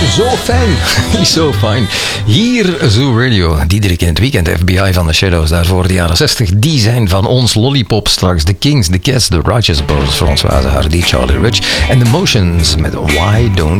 Zo fijn. Zo fijn. Hier Zoo Radio. Diederik in het weekend. FBI van de Shadows. Daarvoor de jaren 60. Die zijn van ons. Lollipop straks. The Kings, The Cats, The Righteous Brothers. Françoise Hardy, Charlie Rich. En The Motions met Why Don't